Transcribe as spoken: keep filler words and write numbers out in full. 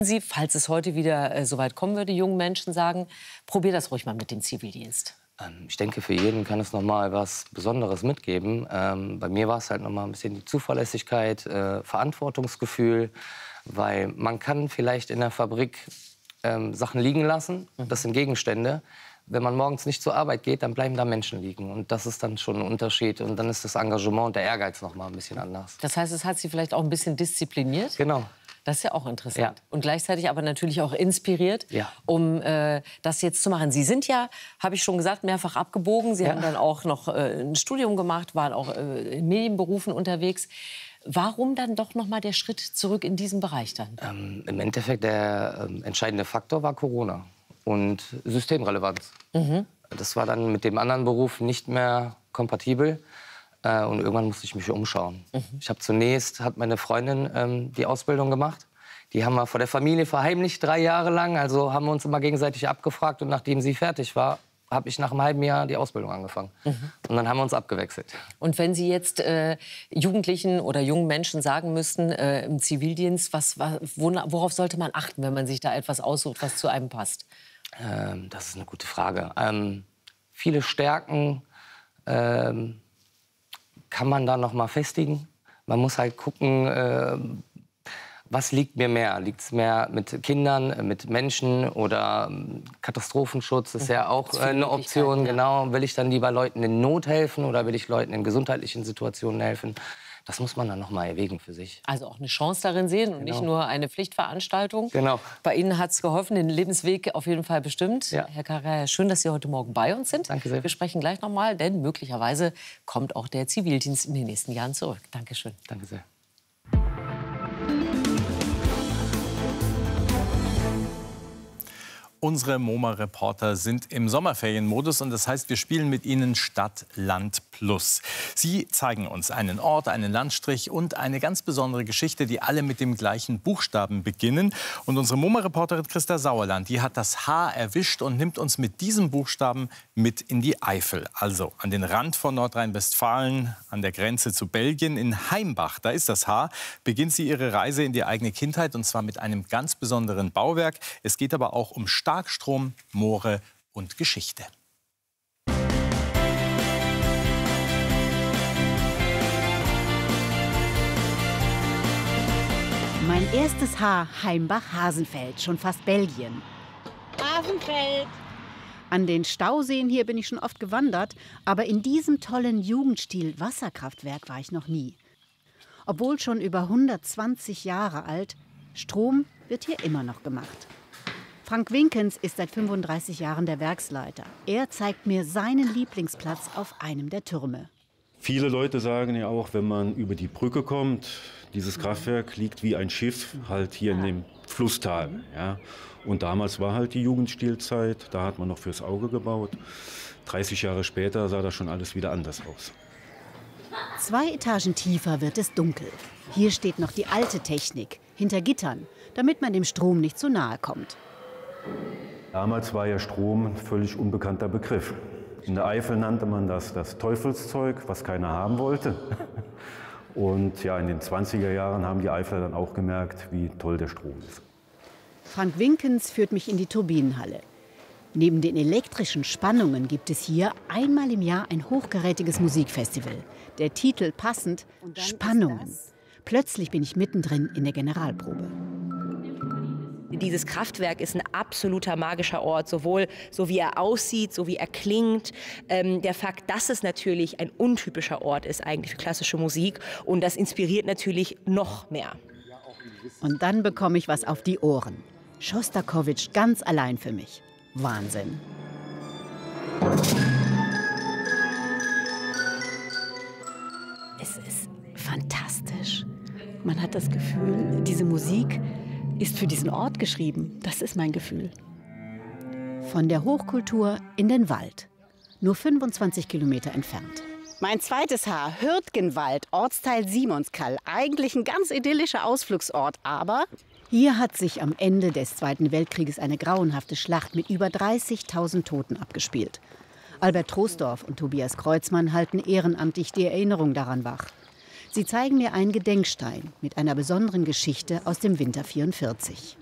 Sie, falls es heute wieder äh, so weit kommen würde, jungen Menschen sagen, probier das ruhig mal mit dem Zivildienst. Ähm, ich denke, für jeden kann es noch mal was Besonderes mitgeben. Ähm, bei mir war es halt noch mal ein bisschen die Zuverlässigkeit, äh, Verantwortungsgefühl, weil man kann vielleicht in der Fabrik ähm, Sachen liegen lassen. Das sind Gegenstände. Wenn man morgens nicht zur Arbeit geht, dann bleiben da Menschen liegen. Und das ist dann schon ein Unterschied. Und dann ist das Engagement und der Ehrgeiz noch mal ein bisschen anders. Das heißt, es hat Sie vielleicht auch ein bisschen diszipliniert? Genau. Das ist ja auch interessant. Ja. Und gleichzeitig aber natürlich auch inspiriert, ja. um äh, das jetzt zu machen. Sie sind ja, habe ich schon gesagt, mehrfach abgebogen. Sie ja. haben dann auch noch äh, ein Studium gemacht, waren auch äh, in Medienberufen unterwegs. Warum dann doch noch mal der Schritt zurück in diesen Bereich dann? Ähm, Im Endeffekt der äh, entscheidende Faktor war Corona und Systemrelevanz. Mhm. Das war dann mit dem anderen Beruf nicht mehr kompatibel. Äh, und irgendwann musste ich mich umschauen. Mhm. Ich habe zunächst, hat meine Freundin ähm, die Ausbildung gemacht. Die haben wir vor der Familie verheimlicht, drei Jahre lang. Also haben wir uns immer gegenseitig abgefragt. Und nachdem sie fertig war, habe ich nach einem halben Jahr die Ausbildung angefangen. Mhm. Und dann haben wir uns abgewechselt. Und wenn Sie jetzt äh, Jugendlichen oder jungen Menschen sagen müssten, äh, im Zivildienst, was, worauf sollte man achten, wenn man sich da etwas aussucht, was zu einem passt? Ähm, das ist eine gute Frage. Ähm, viele Stärken ähm, kann man da noch mal festigen. Man muss halt gucken, äh, was liegt mir mehr? Liegt es mehr mit Kindern, mit Menschen oder ähm, Katastrophenschutz ist ja auch äh, eine Option. Ja. Genau. Will ich dann lieber Leuten in Not helfen oder will ich Leuten in gesundheitlichen Situationen helfen? Das muss man dann noch mal erwägen für sich. Also auch eine Chance darin sehen und genau. nicht nur eine Pflichtveranstaltung. Genau. Bei Ihnen hat es geholfen, den Lebensweg auf jeden Fall bestimmt. Ja. Herr Carrère, schön, dass Sie heute Morgen bei uns sind. Danke sehr. Wir sprechen gleich noch mal, denn möglicherweise kommt auch der Zivildienst in den nächsten Jahren zurück. Dankeschön. Danke sehr. Unsere MoMA-Reporter sind im Sommerferienmodus und das heißt, wir spielen mit ihnen Stadt, Land, Plus. Sie zeigen uns einen Ort, einen Landstrich und eine ganz besondere Geschichte, die alle mit dem gleichen Buchstaben beginnen. Und unsere MoMA-Reporterin Christa Sauerland, die hat das H erwischt und nimmt uns mit diesem Buchstaben mit in die Eifel. Also an den Rand von Nordrhein-Westfalen, an der Grenze zu Belgien, in Heimbach, da ist das H, beginnt sie ihre Reise in die eigene Kindheit und zwar mit einem ganz besonderen Bauwerk. Es geht aber auch um Starkstrom, Moore und Geschichte. Mein erstes H, Heimbach-Hasenfeld, schon fast Belgien. Hasenfeld. An den Stauseen hier bin ich schon oft gewandert, aber in diesem tollen Jugendstil-Wasserkraftwerk war ich noch nie. Obwohl schon über hundertzwanzig Jahre alt, Strom wird hier immer noch gemacht. Frank Winkens ist seit fünfunddreißig Jahren der Werksleiter. Er zeigt mir seinen Lieblingsplatz auf einem der Türme. Viele Leute sagen ja auch, wenn man über die Brücke kommt, dieses Kraftwerk liegt wie ein Schiff halt hier in dem Flusstal. Ja. Und damals war halt die Jugendstilzeit, da hat man noch fürs Auge gebaut. dreißig Jahre später sah das schon alles wieder anders aus. Zwei Etagen tiefer wird es dunkel. Hier steht noch die alte Technik, hinter Gittern, damit man dem Strom nicht zu nahe kommt. Damals war ja Strom ein völlig unbekannter Begriff. In der Eifel nannte man das das Teufelszeug, was keiner haben wollte. Und ja, in den zwanziger Jahren haben die Eifler dann auch gemerkt, wie toll der Strom ist. Frank Winkens führt mich in die Turbinenhalle. Neben den elektrischen Spannungen gibt es hier einmal im Jahr ein hochkarätiges Musikfestival. Der Titel passend, Spannungen. Plötzlich bin ich mittendrin in der Generalprobe. Dieses Kraftwerk ist ein absoluter magischer Ort, sowohl so wie er aussieht, so wie er klingt. Ähm, der Fakt, dass es natürlich ein untypischer Ort ist eigentlich für klassische Musik und das inspiriert natürlich noch mehr. Und dann bekomme ich was auf die Ohren. Schostakowitsch ganz allein für mich. Wahnsinn. Es ist fantastisch. Man hat das Gefühl, diese Musik ist für diesen Ort geschrieben. Das ist mein Gefühl. Von der Hochkultur in den Wald. Nur fünfundzwanzig Kilometer entfernt. Mein zweites Haar, Hürtgenwald, Ortsteil Simonskall. Eigentlich ein ganz idyllischer Ausflugsort, aber... Hier hat sich am Ende des Zweiten Weltkrieges eine grauenhafte Schlacht mit über dreißigtausend Toten abgespielt. Albert Troisdorf und Tobias Kreuzmann halten ehrenamtlich die Erinnerung daran wach. Sie zeigen mir einen Gedenkstein mit einer besonderen Geschichte aus dem Winter vierundvierzig.